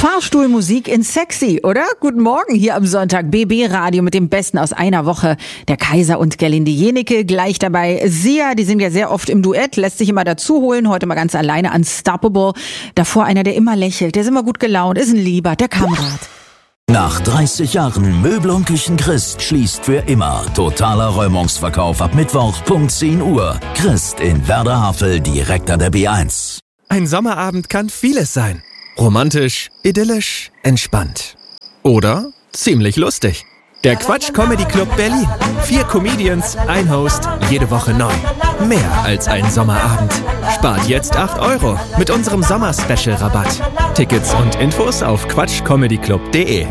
Fahrstuhlmusik in sexy, oder? Guten Morgen hier am Sonntag. BB Radio mit dem Besten aus einer Woche. Der Kaiser und Gerlinde Jenecke. Gleich dabei Sia, die sind ja sehr oft im Duett, lässt sich immer dazu holen. Heute mal ganz alleine, Unstoppable. Davor einer, der immer lächelt, der ist immer gut gelaunt, ist ein Lieber, der Kamerad. Nach 30 Jahren Möbel und Küchen Christ schließt für immer. Totaler Räumungsverkauf ab Mittwoch, Punkt 10 Uhr. Christ in Werder-Havel, direkt an der B1. Ein Sommerabend kann vieles sein. Romantisch, idyllisch, entspannt. Oder ziemlich lustig. Der Quatsch Comedy Club Berlin. 4 Comedians, ein Host, jede Woche neu. Mehr als ein Sommerabend. Spart jetzt 8 € mit unserem Sommer-Special-Rabatt. Tickets und Infos auf quatschcomedyclub.de.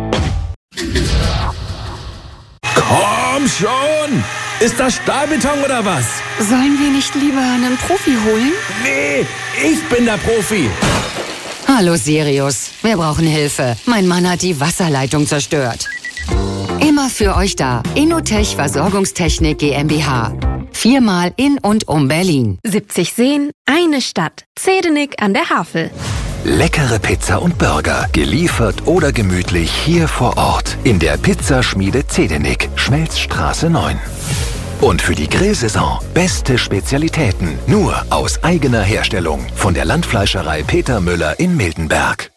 Komm schon! Ist das Stahlbeton oder was? Sollen wir nicht lieber einen Profi holen? Nee, ich bin der Profi. Hallo Sirius, wir brauchen Hilfe. Mein Mann hat die Wasserleitung zerstört. Immer für euch da. Innotech Versorgungstechnik GmbH. 4-mal in und um Berlin. 70 Seen, eine Stadt. Zedenik an der Havel. Leckere Pizza und Burger, geliefert oder gemütlich hier vor Ort. In der Pizzaschmiede Zedenik, Schmelzstraße 9. Und für die Grillsaison beste Spezialitäten, nur aus eigener Herstellung. Von der Landfleischerei Peter Müller in Miltenberg.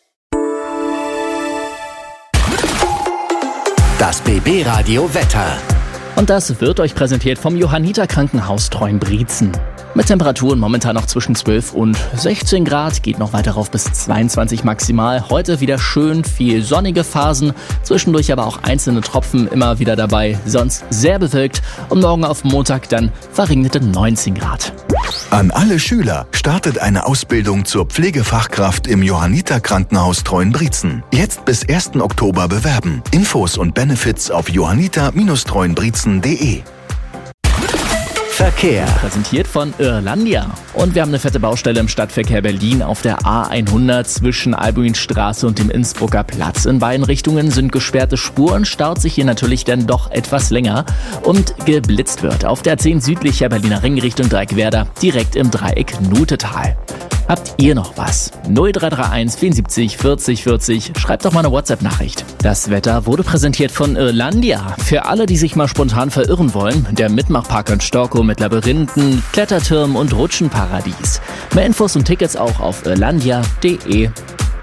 Das BB Radio Wetter. Und das wird euch präsentiert vom Johanniter Krankenhaus Treuenbrietzen. Mit Temperaturen momentan noch zwischen 12 und 16 Grad, geht noch weiter rauf bis 22 maximal. Heute wieder schön viel sonnige Phasen, zwischendurch aber auch einzelne Tropfen immer wieder dabei, sonst sehr bewölkt. Und morgen auf Montag dann verregnete 19 Grad. An alle Schüler, startet eine Ausbildung zur Pflegefachkraft im Johanniter Krankenhaus Treuenbrietzen. Jetzt bis 1. Oktober bewerben. Infos und Benefits auf johanniter-treuenbrietzen.de. Verkehr. Präsentiert von Irlandia. Und wir haben eine fette Baustelle im Stadtverkehr Berlin auf der A100 zwischen Albuinstraße und dem Innsbrucker Platz. In beiden Richtungen sind gesperrte Spuren, staut sich hier natürlich dann doch etwas länger und geblitzt wird. Auf der 10 südlicher Berliner Ring Richtung Dreieckwerder, direkt im Dreieck Nutetal. Habt ihr noch was? 0331 74 40 40. Schreibt doch mal eine WhatsApp-Nachricht. Das Wetter wurde präsentiert von Irlandia. Für alle, die sich mal spontan verirren wollen, der Mitmachpark in Storkow mit Labyrinthen, Klettertürmen und Rutschenparadies. Mehr Infos und Tickets auch auf irlandia.de.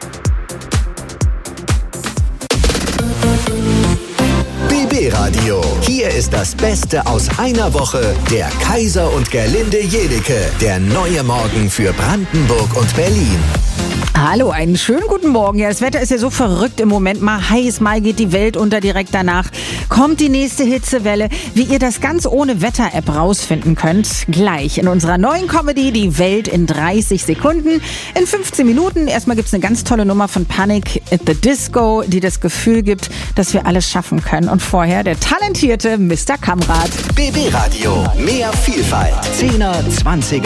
BB Radio. Hier ist das Beste aus einer Woche. Der Kaiser und Gerlinde Jenecke. Der neue Morgen für Brandenburg und Berlin. Hallo, einen schönen guten Morgen. Ja, das Wetter ist ja so verrückt im Moment. Mal heiß, mal geht die Welt unter. Direkt danach kommt die nächste Hitzewelle. Wie ihr das ganz ohne Wetter-App rausfinden könnt, gleich in unserer neuen Comedy Die Welt in 30 Sekunden. In 15 Minuten. Erstmal gibt's eine ganz tolle Nummer von Panic at the Disco, die das Gefühl gibt, dass wir alles schaffen können. Und vorher der talentierte Mr. Kamrat. BB Radio. Mehr Vielfalt. 10er, 20er